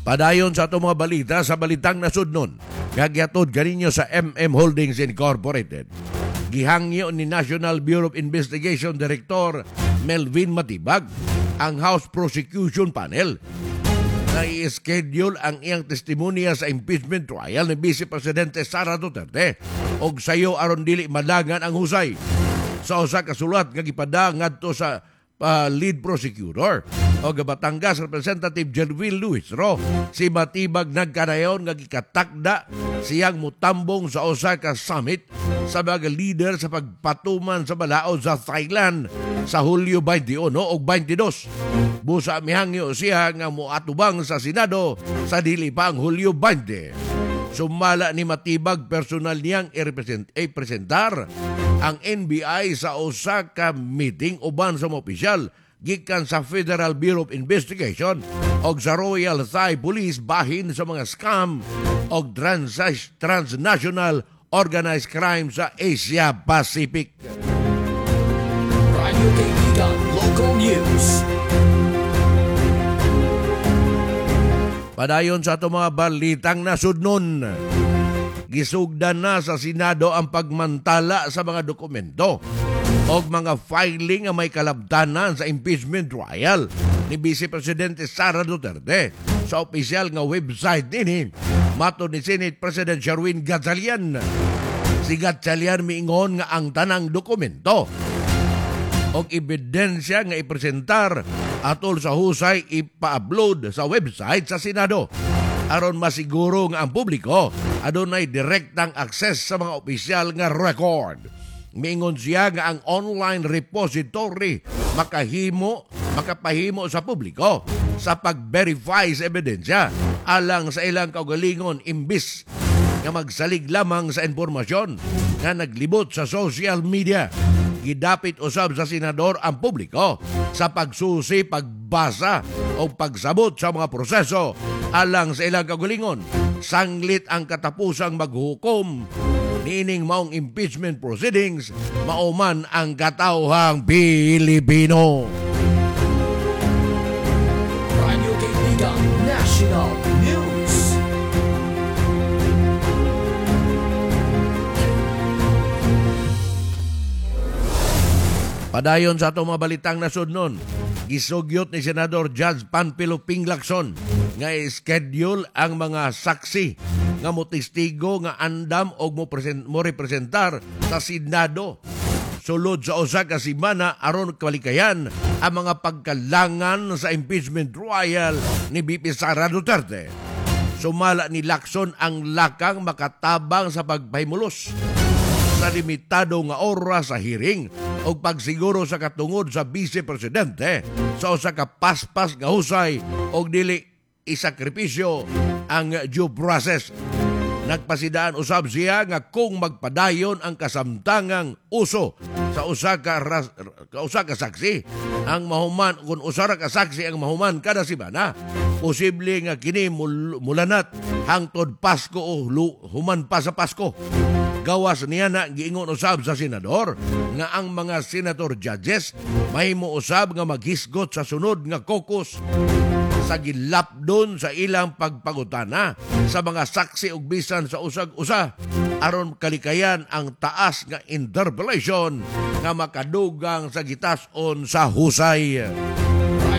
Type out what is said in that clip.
Padayon sa itong mga balita sa Balitang Nasudnon, gagyatod ganinyo sa MM Holdings Incorporated. Gihangyo ni National Bureau of Investigation Director Melvin Matibag ang House Prosecution Panel na i-schedule ang iyang testimonya sa impeachment trial ni Vice Presidente Sara Duterte og sayo aron dili madangan ang husay sa usa ka sulat nga gipada ngadto sa lead prosecutor o Batangas Representative Jervil Luis Ro. Si Matibag nagkanayon nga gikatakda siyang mutambong sa usa ka summit sa mga leader sa pagpatuman sa balaod sa Thailand sa Hulyo 21 o 22. Busa mihangyo siya nga moatubang sa Senado sa dili pa ang Hulyo 20. Sumala ni Matibag personal niyang i-presentar ang NBI sa usa ka meeting uban sa mga opisyal gikan sa Federal Bureau of Investigation o sa Royal Thai Police bahin sa mga scam o transnational organized crime sa Asia Pacific. Radio Kaibigan Local News. Padayon sa ito mga balitang nasudnon, gisugdan na sa Senado ang pagmantala sa mga dokumento o mga filing nga may kalabtanan sa impeachment trial ni Vice Presidente Sara Duterte sa opisyal nga website nini. Mato ni Senate President Sherwin Gatchalian. Si Gatchalian miingon nga ang tanang dokumento o ebidensya nga ipresentar atol sa husay ipa-upload sa website sa Senado aron masiguro nga ang publiko adunay direktang access sa mga opisyal nga record. Miingon siya nga ang online repository makapahimo sa publiko sa pag-verify sa ebidensya alang sa ilang kaugalingon imbis nga magsalig lamang sa impormasyon nga naglibot sa social media. Gidapit usab sa senador ang publiko sa pagsusi, pagbasa o pagsabot sa mga proseso alang sa ilang kaugalingon. Sanglit ang katapusang maghukom niining maong impeachment proceedings, mauman ang katawhang Pilipino. Radio Kaibigan National News. Padayon sa itong mga balitang nasudnon, gisugyot ni Senador Judge Panfilo Pinglacson nga i-schedule ang mga saksi nga motistigo nga andam o mo representar sa Senado sulod sa usa ka semana aron kalikayan ang mga pagkalangan sa impeachment trial ni VP Sara Duterte. Sumala ni Lacson ang lakang makatabang sa pagpahimulos sa limitado nga oras sa hearing o pagsiguro sa katungod sa Vice Presidente sa usa ka paspas nga husay o dili isakripisyo ang due process. Nagpasidaan usab siya nga kung magpadayon ang kasamtangang uso sa usa ka saksi ang mahuman kung usa ka saksi ang mahuman kada semana, posible nga kini mulanat hangtod Pasko o human pa sa Pasko. Gawas niya na giingon usab sa senador nga ang mga senator judges mahimo usab nga maghisgot sa sunod nga caucus sa gilapdon sa ilang pagpangutana sa mga saksi ug bisan sa usag-usa aron kalikayan ang taas nga interpellation nga makadugang sa gitas-on sa husay.